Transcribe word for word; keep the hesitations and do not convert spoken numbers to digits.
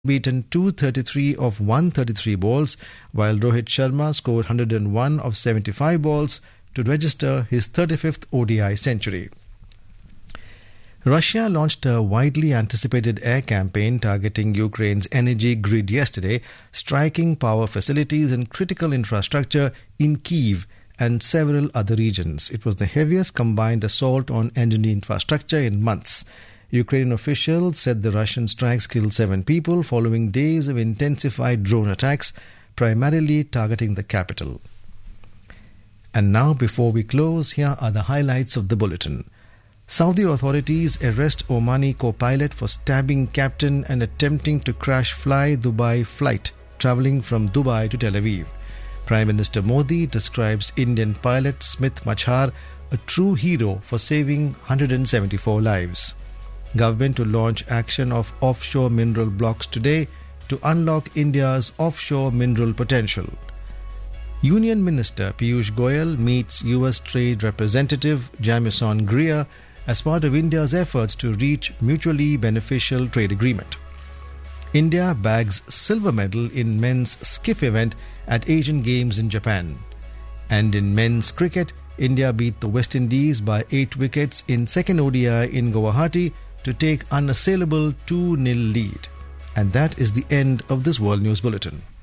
beaten two thirty-three of one thirty-three balls, while Rohit Sharma scored one hundred one of seventy-five balls to register his thirty-fifth O D I century. Russia launched a widely anticipated air campaign targeting Ukraine's energy grid yesterday, striking power facilities and critical infrastructure in Kyiv and several other regions. It was the heaviest combined assault on energy infrastructure in months. Ukrainian officials said the Russian strikes killed seven people following days of intensified drone attacks, primarily targeting the capital. And now, before we close, here are the highlights of the bulletin. Saudi authorities arrest Omani co-pilot for stabbing captain and attempting to crash Fly Dubai flight travelling from Dubai to Tel Aviv. Prime Minister Modi describes Indian pilot Smith Machar a true hero for saving one hundred seventy-four lives. Government to launch action of offshore mineral blocks today to unlock India's offshore mineral potential. Union Minister Piyush Goyal meets U S Trade Representative Jamieson Greer as part of India's efforts to reach mutually beneficial trade agreement. India bags silver medal in men's skiff event at Asian Games in Japan. And in men's cricket, India beat the West Indies by eight wickets in second O D I in Guwahati to take unassailable two nil lead. And that is the end of this World News Bulletin.